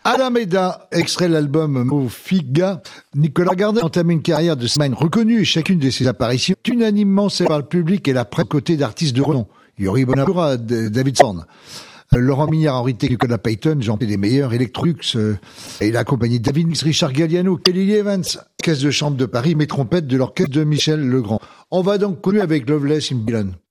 Alameda, extrait de l'album Mofiga. Nicolas Gardin a entamé une carrière de semaine reconnue et chacune de ses apparitions est unanimement celle par le public et la presse côté d'artistes de renom. Yuri Bonaventura, David Zorn, Laurent Mignard, Henri T, Nicolas Payton, Jean-Pierre des meilleurs, Electrolux, et il a accompagné David Mix, Richard Galliano, Kelly Lee Evans, Caisse de chambre de Paris, mes trompettes de l'orchestre de Michel Legrand. On va donc continuer avec Loveless in Milan.